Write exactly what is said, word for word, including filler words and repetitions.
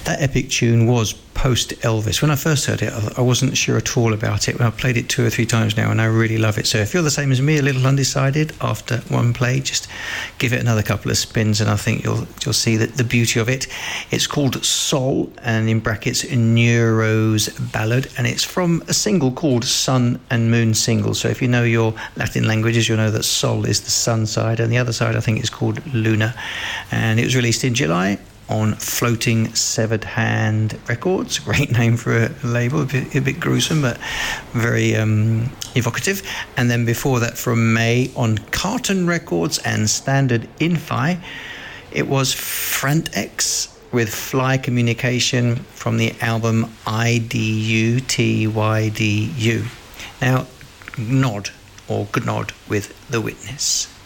That epic tune was post Elvis. When I first heard it, I wasn't sure at all about it. When I've played it two or three times now, and I really love it. So if you're the same as me, a little undecided after one play, just give it another couple of spins, and I think you'll you'll see that the beauty of it. It's called Sol, and in brackets Neuro's Ballad, and it's from a single called Sun and Moon Single. So if you know your Latin languages, you'll know that Sol is the sun side, and the other side I think is called Luna, and it was released in July on Floating Severed Hand Records. Great name for a label, a bit, a bit gruesome, but very um, evocative. And then before that, from May, on Carton Records and Standard Infi, it was Frantex with Fly Communication from the album I D U T Y D U. Now, Nod, or Gnod with The Witness.